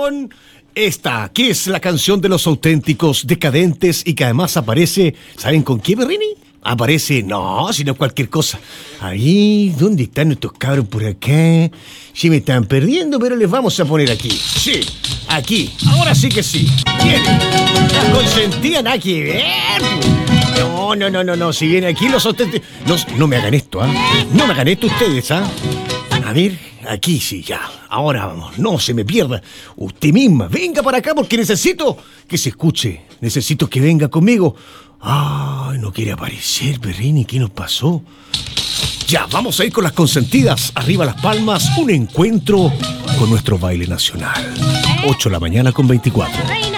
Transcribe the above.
con esta, que es la canción de los auténticos decadentes y que además aparece, ¿saben con qué, Berrini? Aparece, no, sino cualquier cosa. Ahí, ¿dónde están estos cabros por acá? Sí me están perdiendo, pero les vamos a poner aquí. Sí, aquí, ahora sí que sí. Viene, las consentidas, nada que ver. No, si viene aquí los auténticos... No me hagan esto, ¿ah? No me hagan esto ustedes, ¿ah? A ver, aquí sí, ya. Ahora vamos, no se me pierda. Usted misma, venga para acá porque necesito que se escuche. Necesito que venga conmigo. Ay, no quiere aparecer, Berrini, ¿qué nos pasó? Ya, vamos a ir con las consentidas. Arriba las palmas, un encuentro con nuestro baile nacional. 8 de la mañana con 24.